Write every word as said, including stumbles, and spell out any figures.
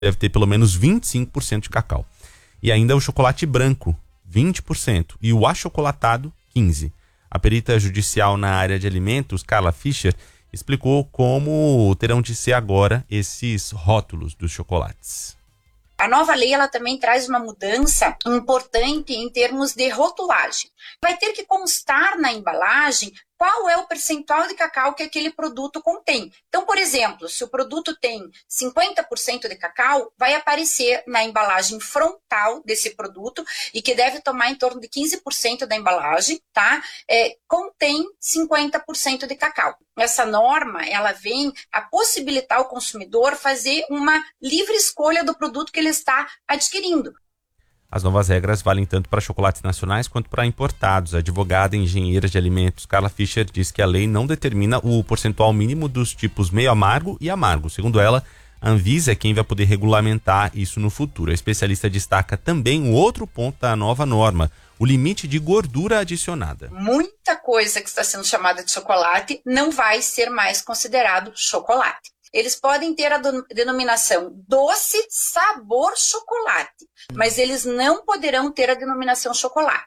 deve ter pelo menos vinte e cinco por cento de cacau. E ainda o chocolate branco, vinte por cento, e o achocolatado, quinze por cento. A perita judicial na área de alimentos, Carla Fischer, explicou como terão de ser agora esses rótulos dos chocolates. A nova lei ela também traz uma mudança importante em termos de rotulagem. Vai ter que constar na embalagem qual é o percentual de cacau que aquele produto contém. Então, por exemplo, se o produto tem cinquenta por cento de cacau, vai aparecer na embalagem frontal desse produto, e que deve tomar em torno de quinze por cento da embalagem, tá? É, contém cinquenta por cento de cacau. Essa norma, ela vem a possibilitar ao consumidor fazer uma livre escolha do produto que ele está adquirindo. As novas regras valem tanto para chocolates nacionais quanto para importados. A advogada e engenheira de alimentos Carla Fischer diz que a lei não determina o percentual mínimo dos tipos meio amargo e amargo. Segundo ela, a Anvisa é quem vai poder regulamentar isso no futuro. A especialista destaca também um outro ponto da nova norma, o limite de gordura adicionada. Muita coisa que está sendo chamada de chocolate não vai ser mais considerado chocolate. Eles podem ter a denominação doce sabor chocolate, mas eles não poderão ter a denominação chocolate.